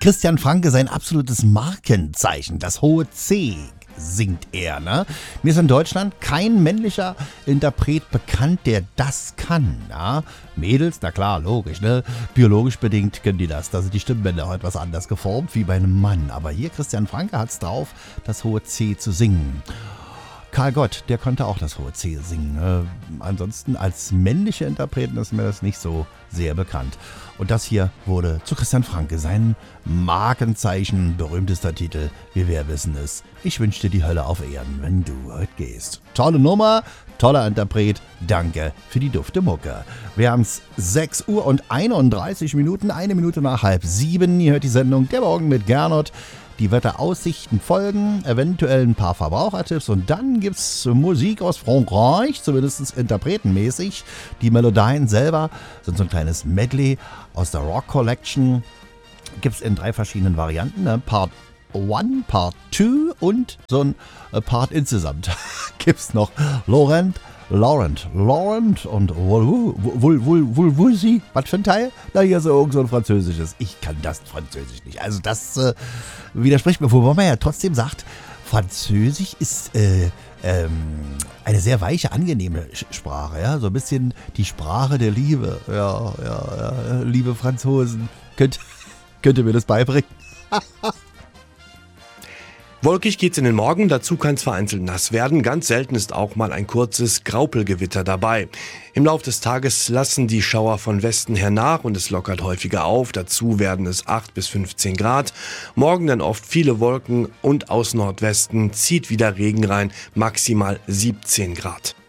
Christian Franke, sein absolutes Markenzeichen, das hohe C singt er, ne? Mir ist in Deutschland kein männlicher Interpret bekannt, der das kann, ja? Mädels, na klar, logisch, ne? Biologisch bedingt können die das. Da sind die Stimmbänder auch etwas anders geformt wie bei einem Mann. Aber hier, Christian Franke hat's drauf, das hohe C zu singen. Karl Gott, der konnte auch das hohe C singen. Ansonsten als männlicher Interpreten ist mir das nicht so sehr bekannt. Und das hier wurde zu Christian Franke sein Markenzeichen, berühmtester Titel, wie wir wissen es. Ich wünsche dir die Hölle auf Erden, wenn du heute gehst. Tolle Nummer, toller Interpret, danke für die dufte Mucke. Wir haben es 6 Uhr und 31 Minuten, 1 Minute nach 6:30. Ihr hört die Sendung Der Morgen mit Gernot. Die Wetteraussichten folgen, eventuell ein paar Verbrauchertipps und dann gibt's Musik aus Frankreich, zumindest interpretenmäßig. Die Melodien selber sind so ein kleines Medley aus der Rock Collection. Gibt's in 3 verschiedenen Varianten, ne? Part 1, Part 2 und so ein Part insgesamt. Gibt's noch Laurent und Wolwulsi. Was für ein Teil? Na, hier ist irgend so ein französisches. Ich kann das Französisch nicht. Also das widerspricht mir, wobei man ja trotzdem sagt, Französisch ist eine sehr weiche, angenehme Sprache. Ja? So ein bisschen die Sprache der Liebe. Ja, liebe Franzosen. Könnt ihr mir das beibringen? Wolkig geht's in den Morgen, dazu kann es vereinzelt nass werden. Ganz selten ist auch mal ein kurzes Graupelgewitter dabei. Im Laufe des Tages lassen die Schauer von Westen her nach und es lockert häufiger auf. Dazu werden es 8 bis 15 Grad. Morgen dann oft viele Wolken und aus Nordwesten zieht wieder Regen rein, maximal 17 Grad.